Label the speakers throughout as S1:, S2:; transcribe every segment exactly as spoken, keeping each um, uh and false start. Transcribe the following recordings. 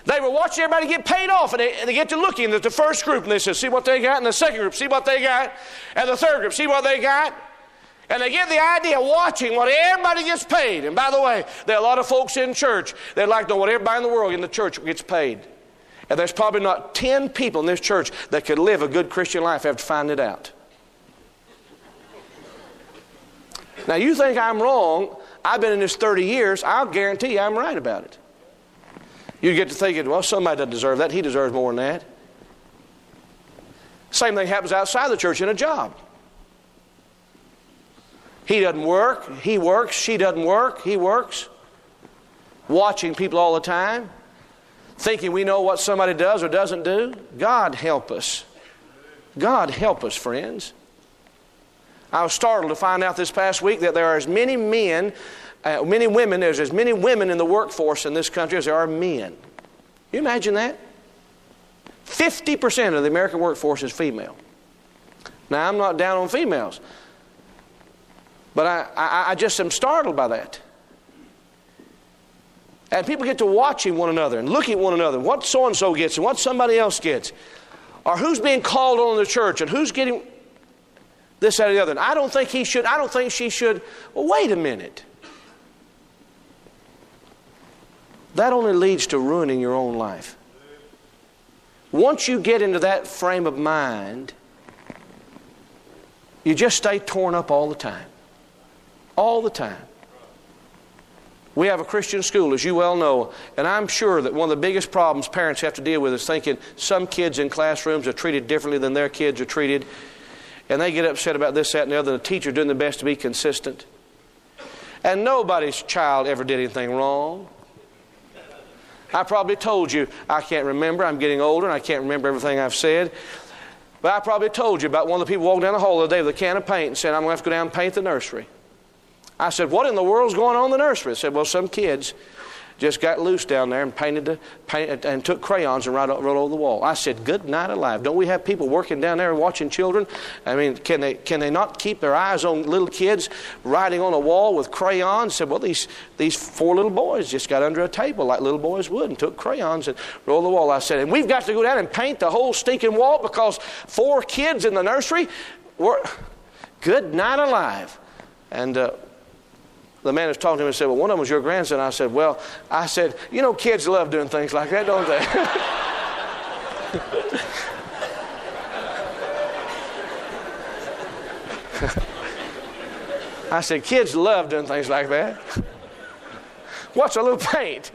S1: They were watching everybody get paid off, and they, and they get to looking at the first group, and they said, see what they got, and the second group, see what they got, and the third group, see what they got. And they get the idea of watching what everybody gets paid. And by the way, there are a lot of folks in church that like to know what everybody in the world in the church gets paid. And there's probably not ten people in this church that could live a good Christian life after finding it out. Now, you think I'm wrong. I've been in this thirty years. I'll guarantee you I'm right about it. You get to thinking, well, somebody doesn't deserve that. He deserves more than that. Same thing happens outside the church in a job. He doesn't work. He works. She doesn't work. He works. Watching people all the time. Thinking we know what somebody does or doesn't do. God help us. God help us, friends. I was startled to find out this past week that there are as many men, uh, many women, there's as many women in the workforce in this country as there are men. Can you imagine that? fifty percent of the American workforce is female. Now, I'm not down on females, but I, I, I just am startled by that. And people get to watching one another and looking at one another, what so-and-so gets and what somebody else gets, or who's being called on in the church and who's getting this, that, or the other. And I don't think he should, I don't think she should. Well, wait a minute. That only leads to ruining your own life. Once you get into that frame of mind, you just stay torn up all the time. All the time. We have a Christian school, as you well know, and I'm sure that one of the biggest problems parents have to deal with is thinking some kids in classrooms are treated differently than their kids are treated, and they get upset about this, that, and the other, and the teacher's doing their best to be consistent. And nobody's child ever did anything wrong. I probably told you, I can't remember, I'm getting older, and I can't remember everything I've said, but I probably told you about one of the people walking down the hall the other day with a can of paint and said, I'm going to have to go down and paint the nursery. I said, what in the world's going on in the nursery? I said, well, some kids just got loose down there and painted the, paint, and took crayons and wrote, wrote over the wall. I said, good night alive. Don't we have people working down there watching children? I mean, can they can they not keep their eyes on little kids writing on a wall with crayons? I said, well, these, these four little boys just got under a table like little boys would and took crayons and rolled the wall. I said, and we've got to go down and paint the whole stinking wall because four kids in the nursery were good night alive. And uh, the man was talking to me and said, well, one of them was your grandson. I said, well, I said, you know, kids love doing things like that, don't they? I said, kids love doing things like that. What's a little paint?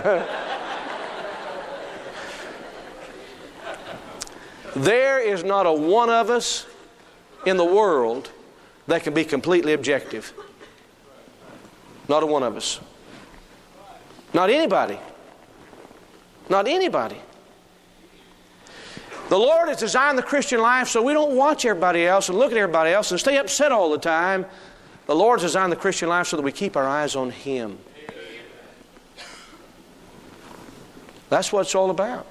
S1: There is not a one of us in the world that can be completely objective. Not a one of us. Not anybody. Not anybody. The Lord has designed the Christian life so we don't watch everybody else and look at everybody else and stay upset all the time. The Lord has designed the Christian life so that we keep our eyes on Him. That's what it's all about.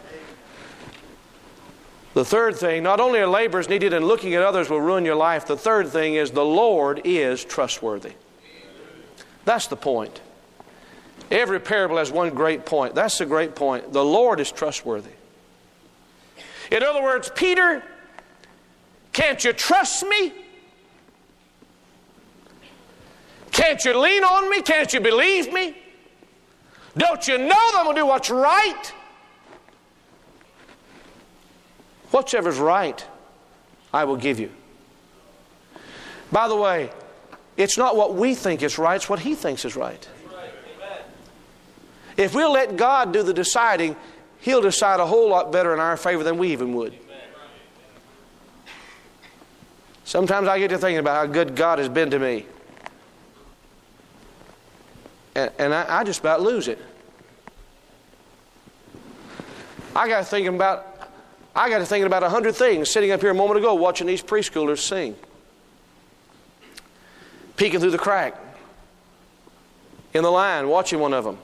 S1: The third thing, not only are laborers needed and looking at others will ruin your life, the third thing is the Lord is trustworthy. That's the point. Every parable has one great point. That's the great point. The Lord is trustworthy. In other words, Peter, can't you trust me? Can't you lean on me? Can't you believe me? Don't you know that I'm going to do what's right? Whatsoever's right, I will give you. By the way, it's not what we think is right, it's what He thinks is right. If we'll let God do the deciding, He'll decide a whole lot better in our favor than we even would. Sometimes I get to thinking about how good God has been to me. And, and I, I just about lose it. I got to thinking about I got to thinking about a hundred things sitting up here a moment ago watching these preschoolers sing. Peeking through the crack in the line, watching one of them.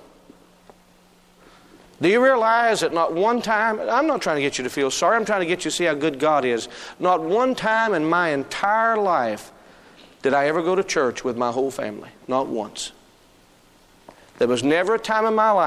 S1: Do you realize that not one time, I'm not trying to get you to feel sorry, I'm trying to get you to see how good God is. Not one time in my entire life did I ever go to church with my whole family. Not once. There was never a time in my life